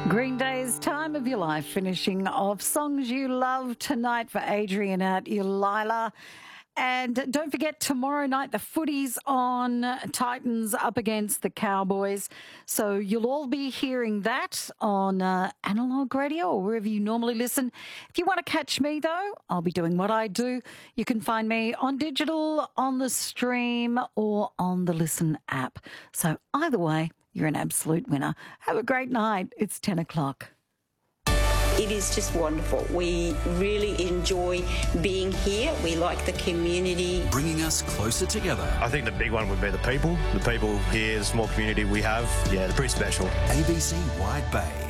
Green Day's Time of Your Life, finishing off Songs You Love tonight for Adrian at Ulila. And don't forget, tomorrow night, the footy's on, Titans up against the Cowboys. So you'll all be hearing that on Analog Radio or wherever you normally listen. If you want to catch me, though, I'll be doing what I do. You can find me on digital, on the stream, or on the Listen app. So either way, you're an absolute winner. Have a great night. It's 10 o'clock. It is just wonderful. We really enjoy being here. We like the community. Bringing us closer together. I think the big one would be the people. The people here, the small community we have. Yeah, they're pretty special. ABC Wide Bay.